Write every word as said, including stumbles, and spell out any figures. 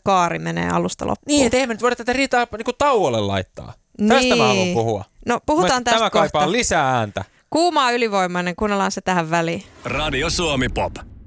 kaari menee alusta loppuun. Niin, että eihän me nyt voida tätä riitaa niin tauolle laittaa. Niin. Tästä mä haluan puhua. No puhutaan tästä Tämä kohta. kaipaa lisää ääntä. Kuumaa ylivoimainen, kuunnellaan se tähän väliin. Radio Suomi Pop.